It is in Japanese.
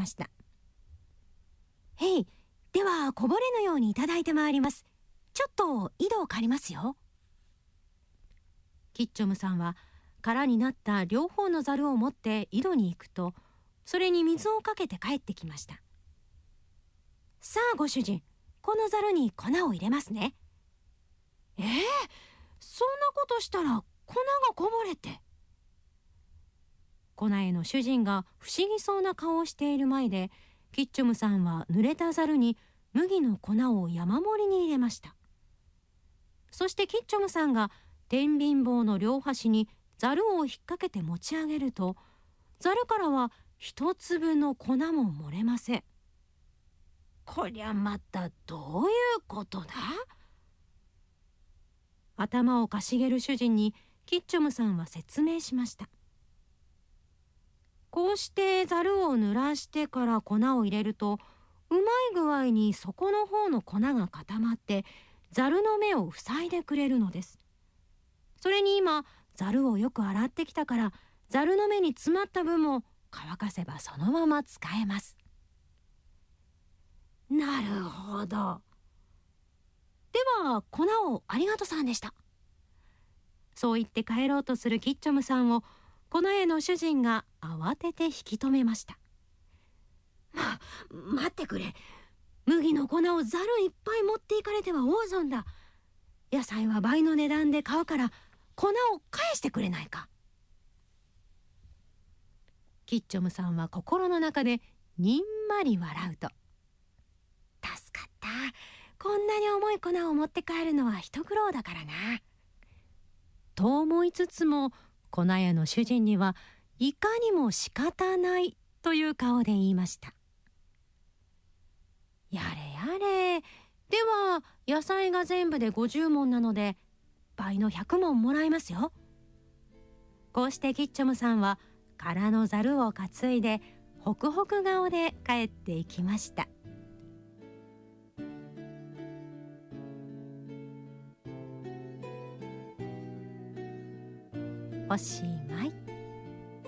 ました。へい、ではこぼれぬようにいただいてまいります。ちょっと井戸を借りますよ。キッチョムさんは空になった両方のザルを持って井戸に行くと、それに水をかけて帰ってきました。さあご主人、このザルに粉を入れますね。そんなことしたら粉がこぼれて。粉への主人が不思議そうな顔をしている前で、キッチョムさんは濡れたザルに麦の粉を山盛りに入れました。そしてキッチョムさんが天秤棒の両端にザルを引っ掛けて持ち上げると、ザルからは一粒の粉も漏れません。こりゃまたどういうことだ？頭をかしげる主人にキッチョムさんは説明しました。こうしてザルを濡らしてから粉を入れると、うまい具合に底の方の粉が固まってザルの目を塞いでくれるのです。それに今ザルをよく洗ってきたから、ザルの目に詰まった分も乾かせばそのまま使えます。なるほど。では粉をありがとさんでした。そう言って帰ろうとするキッチョムさんを粉屋の主人が慌てて引き止めました。待ってくれ。麦の粉をザルいっぱい持っていかれては大損だ。野菜は倍の値段で買うから粉を返してくれないか。キッチョムさんは心の中でにんまり笑うと、助かった。こんなに重い粉を持って帰るのは一苦労だからな。と思いつつも、粉屋の主人にはいかにも仕方ないという顔で言いました。やれやれ。では野菜が全部で50文なので倍の100文もらいますよ。こうしてキッチョムさんは空のザルを担いでホクホク顔で帰っていきました。おしまい。